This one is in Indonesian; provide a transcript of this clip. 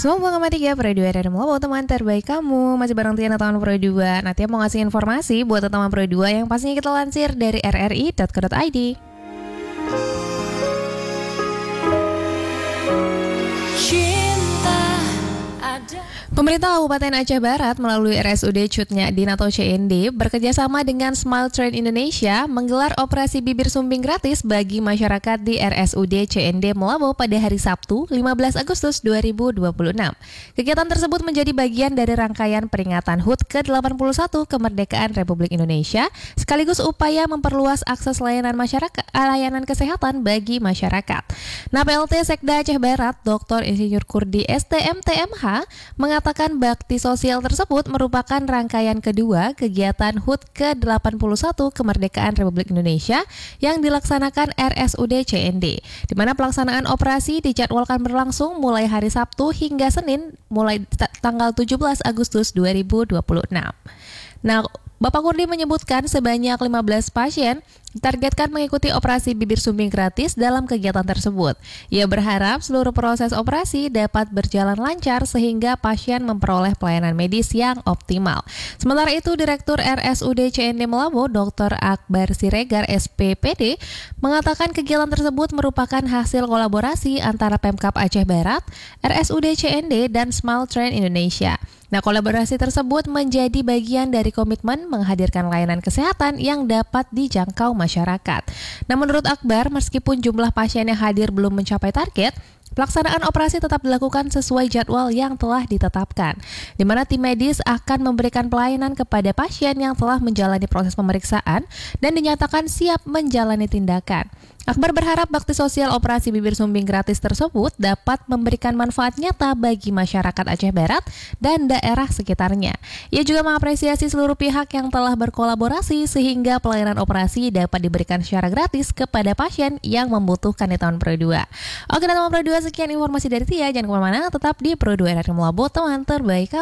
Semua Bunga 3 Pro 2 dari Melabu, teman terbaik kamu. Masih bareng Tiana teman Pro 2. Nanti mau ngasih informasi buat teman Pro 2 yang pastinya kita lansir dari rri.co.id. Pemerintah Kabupaten Aceh Barat melalui RSUD Cutnyadin atau CND bekerjasama dengan Smile Train Indonesia menggelar operasi bibir sumbing gratis bagi masyarakat di RSUD CND Melabu pada hari Sabtu 15 Agustus 2026. Kegiatan tersebut menjadi bagian dari rangkaian peringatan HUT ke-81 Kemerdekaan Republik Indonesia sekaligus upaya memperluas akses layanan kesehatan bagi masyarakat. PLT Sekda Aceh Barat Dr. Insinyur Kurdi STMTMH mengatakan bakti sosial tersebut merupakan rangkaian kedua kegiatan HUT ke-81 Kemerdekaan Republik Indonesia yang dilaksanakan RSUD CND, di mana pelaksanaan operasi dijadwalkan berlangsung mulai hari Sabtu hingga Senin mulai tanggal 17 Agustus 2026. Bapak Kurdi menyebutkan sebanyak 15 pasien ditargetkan mengikuti operasi bibir sumbing gratis dalam kegiatan tersebut. Ia berharap seluruh proses operasi dapat berjalan lancar sehingga pasien memperoleh pelayanan medis yang optimal. Sementara itu, Direktur RSUD CND Melabu, Dr. Akbar Siregar, SPPD, mengatakan kegiatan tersebut merupakan hasil kolaborasi antara Pemkab Aceh Barat, RSUD CND, dan Smile Train Indonesia. Kolaborasi tersebut menjadi bagian dari komitmen menghadirkan layanan kesehatan yang dapat dijangkau masyarakat. Menurut Akbar, meskipun jumlah pasien yang hadir belum mencapai target, pelaksanaan operasi tetap dilakukan sesuai jadwal yang telah ditetapkan, di mana tim medis akan memberikan pelayanan kepada pasien yang telah menjalani proses pemeriksaan dan dinyatakan siap menjalani tindakan. Akbar berharap bakti sosial operasi bibir sumbing gratis tersebut dapat memberikan manfaat nyata bagi masyarakat Aceh Barat dan daerah sekitarnya. Ia juga mengapresiasi seluruh pihak yang telah berkolaborasi sehingga pelayanan operasi dapat diberikan secara gratis kepada pasien yang membutuhkan di tahun Pro 2. Oke, teman Pro 2, sekian informasi dari Tia. Jangan kemana-mana, tetap di Pro 2 RRI Melabu, teman terbaik kamu.